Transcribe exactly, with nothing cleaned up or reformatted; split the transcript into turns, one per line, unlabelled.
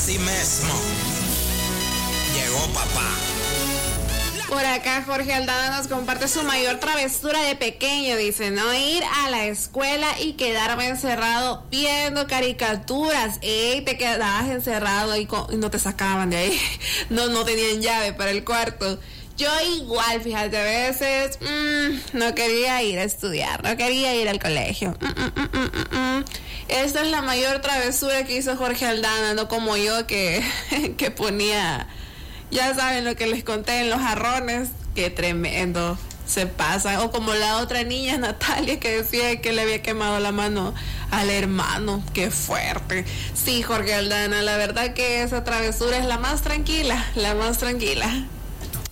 Así mismo. Llegó papá.
Por acá Jorge Aldana nos comparte su mayor travesura de pequeño, dice, no ir a la escuela y quedarme encerrado viendo caricaturas. Ey, te quedabas encerrado y, con, y no te sacaban de ahí, no, no tenían llave para el cuarto. Yo igual, fíjate, a veces mmm, no quería ir a estudiar, no quería ir al colegio. Mm, mm, mm, mm, mm. Esta es la mayor travesura que hizo Jorge Aldana, no como yo que, que ponía... Ya saben lo que les conté en los jarrones, qué tremendo se pasa. O como la otra niña, Natalia, que decía que le había quemado la mano al hermano, qué fuerte. Sí, Jorge Aldana, la verdad que esa travesura es la más tranquila, la más tranquila.